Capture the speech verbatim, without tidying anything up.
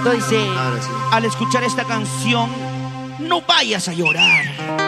Dice, Ahora sí. al escuchar esta canción, no vayas a llorar.